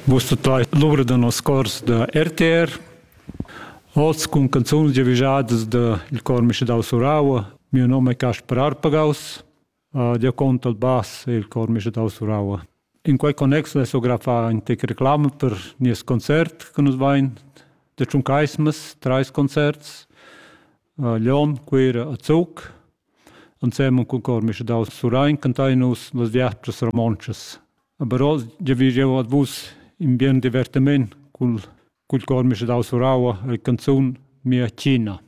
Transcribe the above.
Vostra trai l'ora da nos cors da RTR. Oz con canzoni giavisadas da il cor Mischedau Suraua. Mio nome è Casper Arpagaus. Dio conta il bass e il cor Mischedau Suraua. In quel connex le so grafa in tec reclama per nies concert che nos vain da Ciuncaismas, 3 concerts. Leon, Quera a Zug. Insieme con il cor Mischedau Surain cantai nos las viatras romanches. Aber oz giaviseu ad vus in bien divertiment col cor Mischedau Suraua e canzun Mia Cina.